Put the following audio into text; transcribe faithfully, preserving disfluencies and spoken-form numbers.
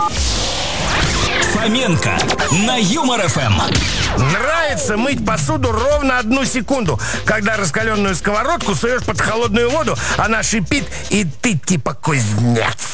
Фоменко на Юмор эф эм. Нравится мыть посуду ровно одну секунду. Когда раскаленную сковородку суешь под холодную воду, она шипит, и ты типа кузнец.